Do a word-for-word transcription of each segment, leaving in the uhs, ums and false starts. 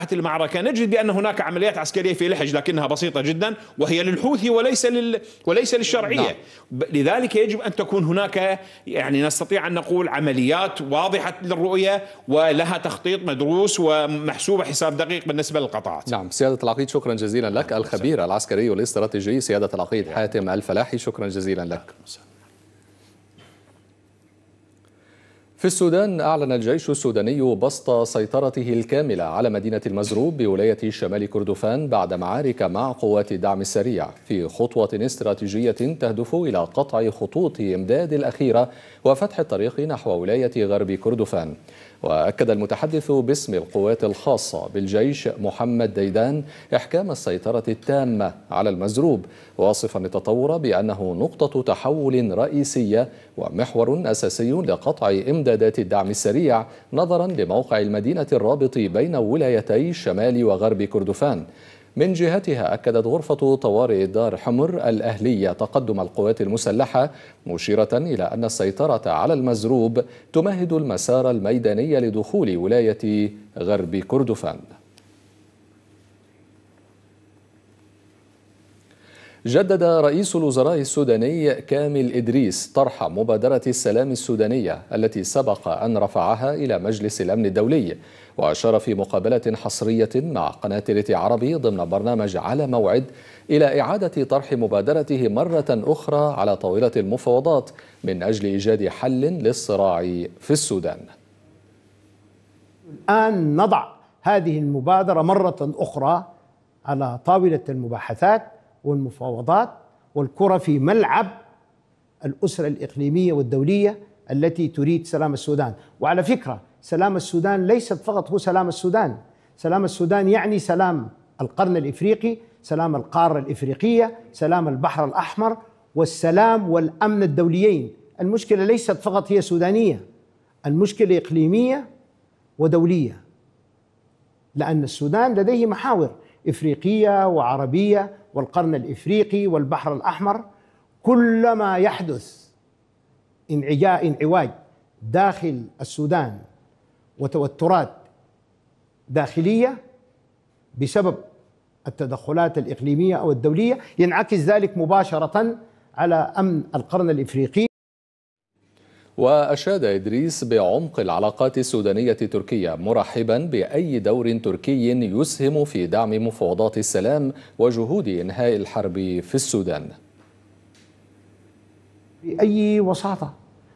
المعركة نجد بأن هناك عمليات عسكرية في لحج لكنها بسيطة جدا وهي للحوثي وليس لل وليس للشرعية. نعم. لذلك يجب أن تكون هناك يعني نستطيع أن نقول عمليات واضحة للرؤية ولها تخطيط مدروس ومحسوب حساب دقيق بالنسبة للقطاعات. نعم سيادة العقيد شكرا جزيلا لك. الخبير العسكري والاستراتيجي سيادة العقيد حاتم الفلاحي شكرا جزيلا لك. في السودان أعلن الجيش السوداني بسط سيطرته الكاملة على مدينة المزروب بولاية شمال كردفان بعد معارك مع قوات الدعم السريع في خطوة استراتيجية تهدف إلى قطع خطوط إمداد الأخيرة وفتح الطريق نحو ولاية غرب كردفان. وأكد المتحدث باسم القوات الخاصة بالجيش محمد ديدان إحكام السيطرة التامة على المزروب، واصفا التطور بأنه نقطة تحول رئيسية ومحور أساسي لقطع إمدادات الدعم السريع نظرا لموقع المدينة الرابط بين ولايتي شمال وغرب كردفان. من جهتها أكدت غرفة طوارئ دار حمر الأهلية تقدم القوات المسلحة، مشيرة إلى أن السيطرة على المزروب تمهد المسار الميداني لدخول ولاية غرب كردفان. جدد رئيس الوزراء السوداني كامل إدريس طرح مبادرة السلام السودانية التي سبق أن رفعها إلى مجلس الأمن الدولي، وأشار في مقابلة حصرية مع قناة ريتي عربي ضمن برنامج على موعد إلى إعادة طرح مبادرته مرة أخرى على طاولة المفاوضات من أجل إيجاد حل للصراع في السودان. الآن نضع هذه المبادرة مرة أخرى على طاولة المباحثات والمفاوضات، والكرة في ملعب الأسرة الإقليمية والدولية التي تريد سلام السودان. وعلى فكرة سلام السودان ليست فقط هو سلام السودان، سلام السودان يعني سلام القرن الإفريقي، سلام القارة الإفريقية، سلام البحر الأحمر، والسلام والأمن الدوليين. المشكلة ليست فقط هي سودانية، المشكلة إقليمية ودولية، لأن السودان لديه محاور إفريقية وعربية والقرن الإفريقي والبحر الأحمر. كلما يحدث انعواج داخل السودان وتوترات داخلية بسبب التدخلات الإقليمية أو الدولية ينعكس ذلك مباشرة على أمن القرن الإفريقي. وأشاد إدريس بعمق العلاقات السودانية تركيا، مرحبا بأي دور تركي يسهم في دعم مفاوضات السلام وجهود إنهاء الحرب في السودان بأي وساطة.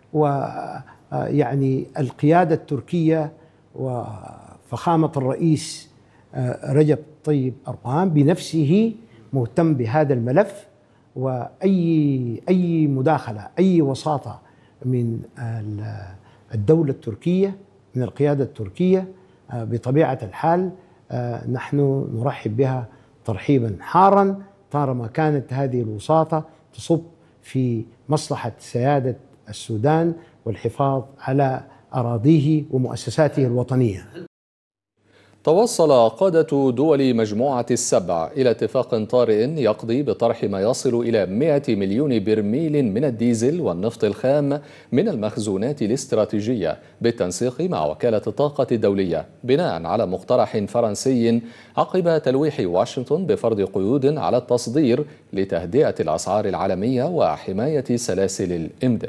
ويعني القيادة التركية وفخامة الرئيس رجب طيب أردوغان بنفسه مهتم بهذا الملف، وأي أي مداخلة أي وساطة من الدولة التركية من القيادة التركية بطبيعة الحال نحن نرحب بها ترحيبا حارا، طالما كانت هذه الوساطة تصب في مصلحة سيادة السودان والحفاظ على أراضيه ومؤسساته الوطنية. توصل قادة دول مجموعة السبع إلى اتفاق طارئ يقضي بطرح ما يصل إلى مئة مليون برميل من الديزل والنفط الخام من المخزونات الاستراتيجية بالتنسيق مع وكالة الطاقة الدولية، بناء على مقترح فرنسي عقب تلويح واشنطن بفرض قيود على التصدير لتهدئة الأسعار العالمية وحماية سلاسل الإمداد.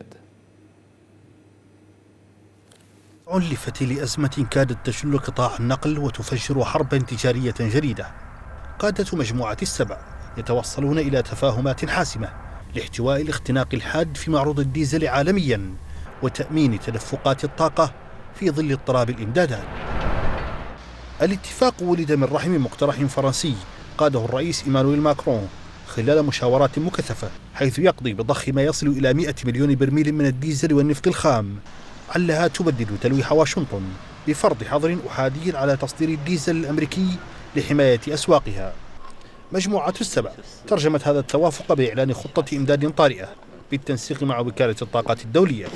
لفتيل أزمة كادت تشل قطاع النقل وتفجر حربا تجارية جديدة. قادة مجموعة السبع يتوصلون إلى تفاهمات حاسمة لاحتواء الاختناق الحاد في معروض الديزل عالميا وتأمين تدفقات الطاقة في ظل اضطراب الإمدادات. الاتفاق ولد من رحم مقترح فرنسي قاده الرئيس إيمانويل ماكرون خلال مشاورات مكثفة، حيث يقضي بضخ ما يصل إلى مئة مليون برميل من الديزل والنفط الخام، علها تبدد تلويح واشنطن بفرض حظر أحادي على تصدير الديزل الأمريكي لحماية أسواقها. مجموعة السبع ترجمت هذا التوافق بإعلان خطة إمداد طارئة بالتنسيق مع وكالة الطاقة الدولية.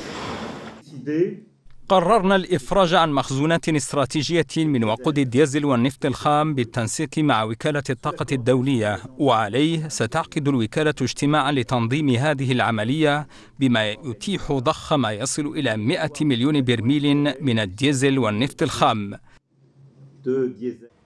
قررنا الإفراج عن مخزونات استراتيجية من وقود الديزل والنفط الخام بالتنسيق مع وكالة الطاقة الدولية، وعليه ستعقد الوكالة اجتماعا لتنظيم هذه العملية بما يتيح ضخ ما يصل إلى مئة مليون برميل من الديزل والنفط الخام.